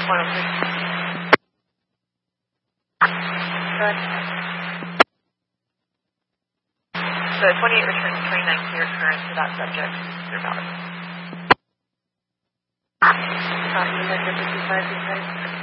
103. Correct. So 28 returns 29 clear current to that subject. They're valid. Copy, 55,